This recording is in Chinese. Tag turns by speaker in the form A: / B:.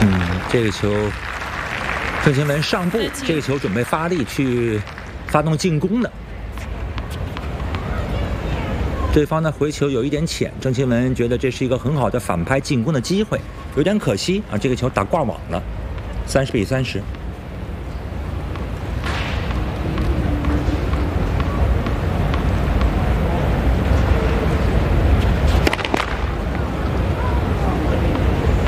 A: 这个球，郑钦文上步，这个球准备发力去发动进攻的。对方的回球有一点浅，郑钦文觉得这是一个很好的反拍进攻的机会，有点可惜啊，这个球打挂网了，30比30。